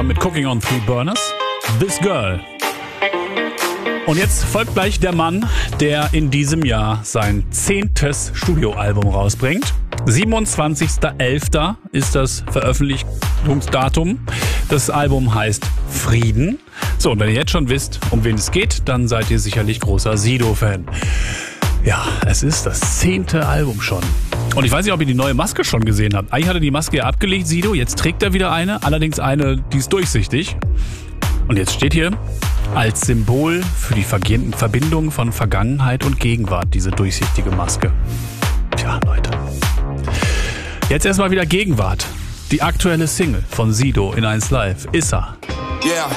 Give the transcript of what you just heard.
zusammen mit Cooking on Three Burners. This Girl. Und jetzt folgt gleich der Mann, der in diesem Jahr sein 10. Studioalbum rausbringt. 27.11. ist das Veröffentlichungsdatum. Das Album heißt Frieden. So, und wenn ihr jetzt schon wisst, um wen es geht, dann seid ihr sicherlich großer Sido-Fan. Ja, es ist das 10. Album schon. Und ich weiß nicht, ob ihr die neue Maske schon gesehen habt. Eigentlich hat er die Maske ja abgelegt, Sido. Jetzt trägt er wieder eine, allerdings eine, die ist durchsichtig. Und jetzt steht hier als Symbol für die Verbindung von Vergangenheit und Gegenwart diese durchsichtige Maske. Tja, Leute. Jetzt erstmal wieder Gegenwart. Die aktuelle Single von Sido in 1 Live. Issa. Yeah.